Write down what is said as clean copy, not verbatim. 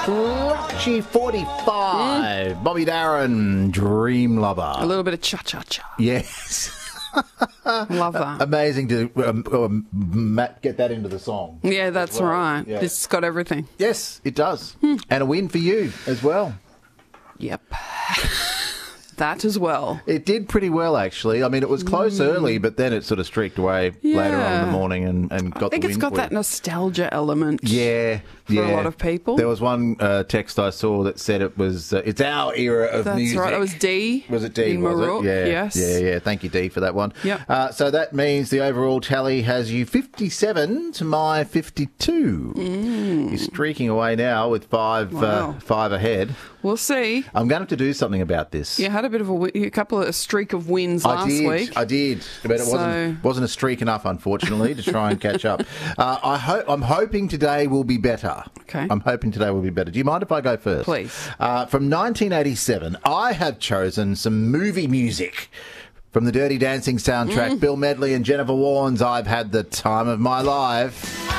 Scratchy 45. Bobby Darin, Dream Lover. A little bit of cha-cha-cha. Yes. Love that. Amazing to Matt get that into the song. Yeah, that's right. Yeah. It's got everything. Yes, it does. And a win for you as well. Yep. That as well. It did pretty well, actually. I mean, it was close early, but then it sort of streaked away later on in the morning and got the win. I think it's got that nostalgia element. Yeah. For a lot of people. There was one text I saw that said it was it's our era of music. That's right. That was D. Was it D? In Was Marook, it? Yeah. yes. Yeah. Thank you, D, for that one. Yep. So that means the overall tally has you 57 to my 52. You're streaking away now with five ahead. We'll see. I'm going to have to do something about this. You had a bit of a streak of wins last week. I did, but it wasn't a streak enough, unfortunately, to try and catch up. I'm hoping today will be better. Okay. I'm hoping today will be better. Do you mind if I go first? Please. From 1987, I have chosen some movie music. From the Dirty Dancing soundtrack, Bill Medley and Jennifer Warnes, I've had the time of my life.